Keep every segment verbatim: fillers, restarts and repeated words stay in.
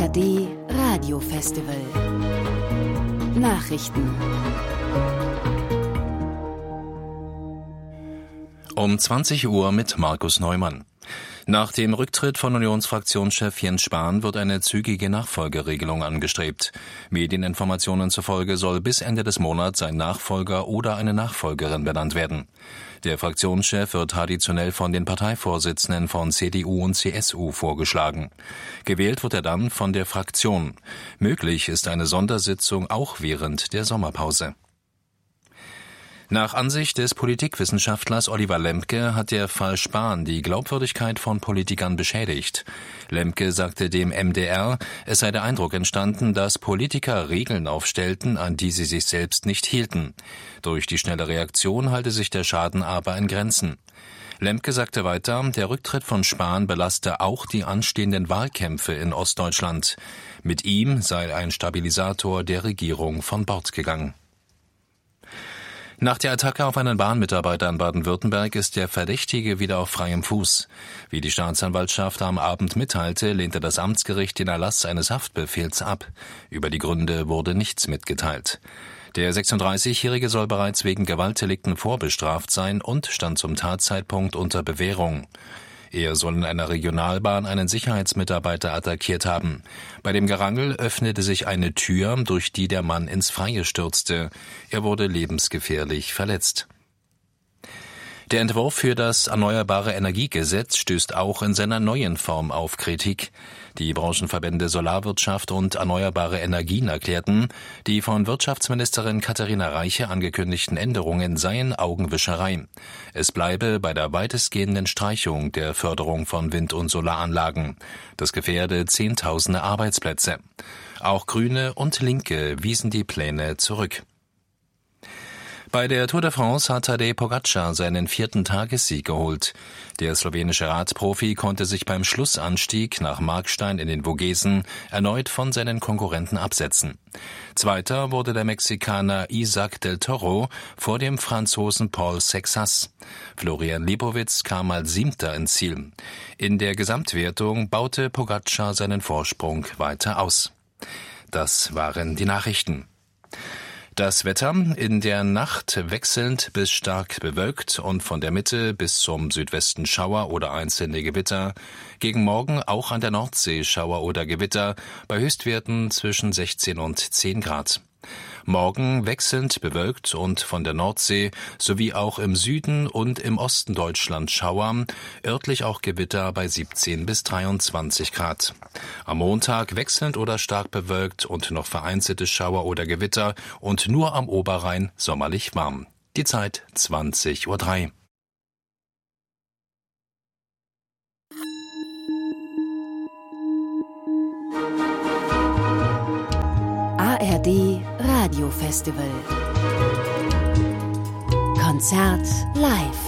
R D Radiofestival Nachrichten. Um zwanzig Uhr mit Markus Neumann. Nach dem Rücktritt von Unionsfraktionschef Jens Spahn wird eine zügige Nachfolgeregelung angestrebt. Medieninformationen zufolge soll bis Ende des Monats ein Nachfolger oder eine Nachfolgerin benannt werden. Der Fraktionschef wird traditionell von den Parteivorsitzenden von C D U und C S U vorgeschlagen. Gewählt wird er dann von der Fraktion. Möglich ist eine Sondersitzung auch während der Sommerpause. Nach Ansicht des Politikwissenschaftlers Oliver Lemke hat der Fall Spahn die Glaubwürdigkeit von Politikern beschädigt. Lemke sagte dem M D R, es sei der Eindruck entstanden, dass Politiker Regeln aufstellten, an die sie sich selbst nicht hielten. Durch die schnelle Reaktion halte sich der Schaden aber in Grenzen. Lemke sagte weiter, der Rücktritt von Spahn belaste auch die anstehenden Wahlkämpfe in Ostdeutschland. Mit ihm sei ein Stabilisator der Regierung von Bord gegangen. Nach der Attacke auf einen Bahnmitarbeiter in Baden-Württemberg ist der Verdächtige wieder auf freiem Fuß. Wie die Staatsanwaltschaft am Abend mitteilte, lehnte das Amtsgericht den Erlass eines Haftbefehls ab. Über die Gründe wurde nichts mitgeteilt. Der sechsunddreißigjährige soll bereits wegen Gewaltdelikten vorbestraft sein und stand zum Tatzeitpunkt unter Bewährung. Er soll in einer Regionalbahn einen Sicherheitsmitarbeiter attackiert haben. Bei dem Gerangel öffnete sich eine Tür, durch die der Mann ins Freie stürzte. Er wurde lebensgefährlich verletzt. Der Entwurf für das Erneuerbare Energiegesetz stößt auch in seiner neuen Form auf Kritik. Die Branchenverbände Solarwirtschaft und Erneuerbare Energien erklärten, die von Wirtschaftsministerin Katharina Reiche angekündigten Änderungen seien Augenwischerei. Es bleibe bei der weitestgehenden Streichung der Förderung von Wind- und Solaranlagen. Das gefährde Zehntausende Arbeitsplätze. Auch Grüne und Linke wiesen die Pläne zurück. Bei der Tour de France hat Tadej Pogačar seinen vierten Tagessieg geholt. Der slowenische Radprofi konnte sich beim Schlussanstieg nach Markstein in den Vogesen erneut von seinen Konkurrenten absetzen. Zweiter wurde der Mexikaner Isaac del Toro vor dem Franzosen Paul Sexas. Florian Lipowitz kam als Siebter ins Ziel. In der Gesamtwertung baute Pogačar seinen Vorsprung weiter aus. Das waren die Nachrichten. Das Wetter in der Nacht wechselnd bis stark bewölkt und von der Mitte bis zum Südwesten Schauer oder einzelne Gewitter. Gegen Morgen auch an der Nordsee Schauer oder Gewitter bei Höchstwerten zwischen sechzehn und zehn Grad. Morgen wechselnd bewölkt und von der Nordsee sowie auch im Süden und im Osten Deutschland Schauer, örtlich auch Gewitter bei siebzehn bis dreiundzwanzig Grad. Am Montag wechselnd oder stark bewölkt und noch vereinzelte Schauer oder Gewitter und nur am Oberrhein sommerlich warm. Die Zeit zwanzig Uhr drei. A R D Radiofestival Konzert live.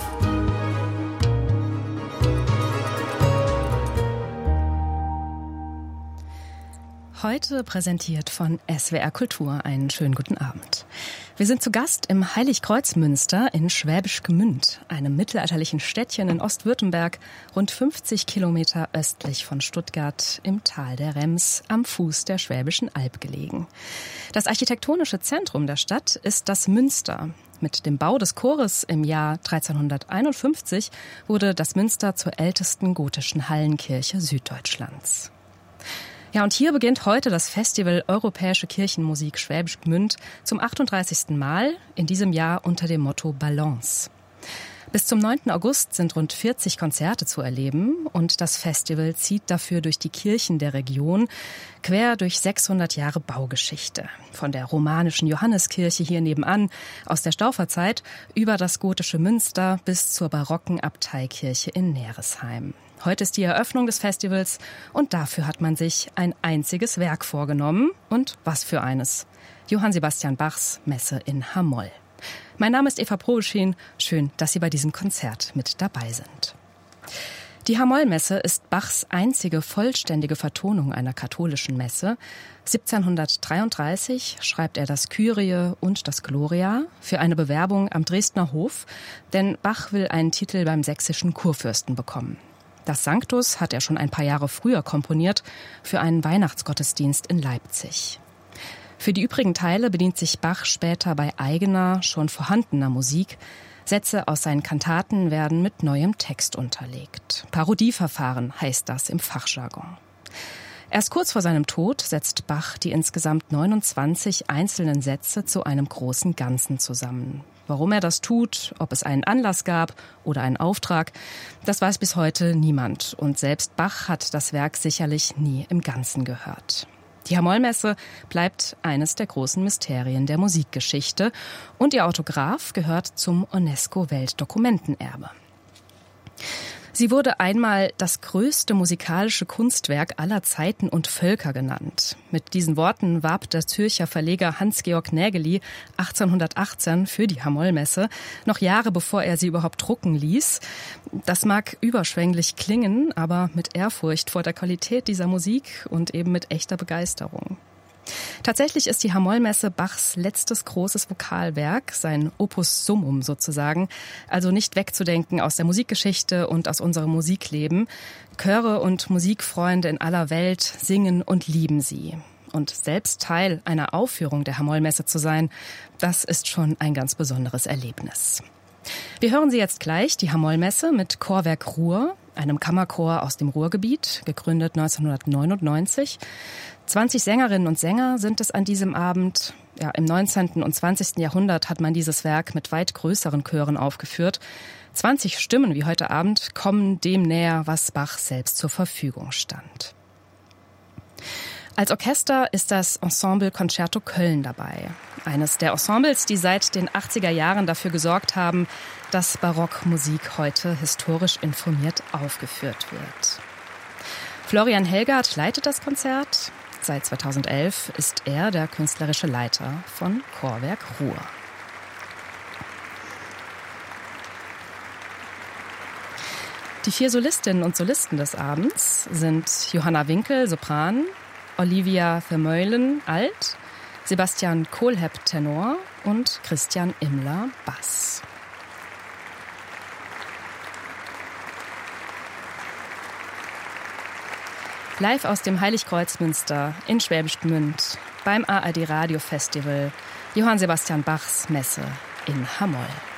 Heute präsentiert von S W R Kultur. Einen schönen guten Abend. Wir sind zu Gast im Heiligkreuzmünster in Schwäbisch Gmünd, einem mittelalterlichen Städtchen in Ostwürttemberg, rund fünfzig Kilometer östlich von Stuttgart im Tal der Rems am Fuß der Schwäbischen Alb gelegen. Das architektonische Zentrum der Stadt ist das Münster. Mit dem Bau des Chores im Jahr dreizehnhunderteinundfünfzig wurde das Münster zur ältesten gotischen Hallenkirche Süddeutschlands. Ja, und hier beginnt heute das Festival Europäische Kirchenmusik Schwäbisch Gmünd zum achtunddreißigsten Mal, in diesem Jahr unter dem Motto Balance. Bis zum neunten August sind rund vierzig Konzerte zu erleben und das Festival zieht dafür durch die Kirchen der Region, quer durch sechshundert Jahre Baugeschichte. Von der romanischen Johanneskirche hier nebenan aus der Stauferzeit über das gotische Münster bis zur barocken Abteikirche in Neresheim. Heute ist die Eröffnung des Festivals und dafür hat man sich ein einziges Werk vorgenommen. Und was für eines? Johann Sebastian Bachs Messe in H-Moll. Mein Name ist Eva Probeschin. Schön, dass Sie bei diesem Konzert mit dabei sind. Die H-Moll-Messe ist Bachs einzige vollständige Vertonung einer katholischen Messe. siebzehnhundertdreiunddreißig schreibt er das Kyrie und das Gloria für eine Bewerbung am Dresdner Hof, denn Bach will einen Titel beim sächsischen Kurfürsten bekommen. Das Sanctus hat er schon ein paar Jahre früher komponiert für einen Weihnachtsgottesdienst in Leipzig. Für die übrigen Teile bedient sich Bach später bei eigener, schon vorhandener Musik. Sätze aus seinen Kantaten werden mit neuem Text unterlegt. Parodieverfahren heißt das im Fachjargon. Erst kurz vor seinem Tod setzt Bach die insgesamt neunundzwanzig einzelnen Sätze zu einem großen Ganzen zusammen. Warum er das tut, ob es einen Anlass gab oder einen Auftrag, das weiß bis heute niemand. Und selbst Bach hat das Werk sicherlich nie im Ganzen gehört. Die H-Moll-Messe bleibt eines der großen Mysterien der Musikgeschichte und ihr Autograph gehört zum UNESCO-Weltdokumentenerbe. Sie wurde einmal das größte musikalische Kunstwerk aller Zeiten und Völker genannt. Mit diesen Worten warb der Zürcher Verleger Hans-Georg Nägeli achtzehnhundertachtzehn für die H-Moll-Messe, noch Jahre bevor er sie überhaupt drucken ließ. Das mag überschwänglich klingen, aber mit Ehrfurcht vor der Qualität dieser Musik und eben mit echter Begeisterung. Tatsächlich ist die H-Moll-Messe Bachs letztes großes Vokalwerk, sein Opus Summum sozusagen, also nicht wegzudenken aus der Musikgeschichte und aus unserem Musikleben. Chöre und Musikfreunde in aller Welt singen und lieben sie. Und selbst Teil einer Aufführung der H-Moll-Messe zu sein, das ist schon ein ganz besonderes Erlebnis. Wir hören Sie jetzt gleich, die H-Moll-Messe mit Chorwerk Ruhr, einem Kammerchor aus dem Ruhrgebiet, gegründet neunzehnhundertneunundneunzig. zwanzig Sängerinnen und Sänger sind es an diesem Abend. Ja, im neunzehnten und zwanzigsten Jahrhundert hat man dieses Werk mit weit größeren Chören aufgeführt. zwanzig Stimmen wie heute Abend kommen dem näher, was Bach selbst zur Verfügung stand. Als Orchester ist das Ensemble Concerto Köln dabei. Eines der Ensembles, die seit den achtziger Jahren dafür gesorgt haben, dass Barockmusik heute historisch informiert aufgeführt wird. Florian Helgard leitet das Konzert. Seit zweitausendelf ist er der künstlerische Leiter von Chorwerk Ruhr. Die vier Solistinnen und Solisten des Abends sind Johanna Winkel, Sopran, Olivia Vermeulen, Alt, Sebastian Kohlhepp, Tenor und Christian Immler, Bass. Live aus dem Heiligkreuzmünster in Schwäbisch Gmünd beim A R D Radio Festival Johann Sebastian Bachs Messe in H-Moll.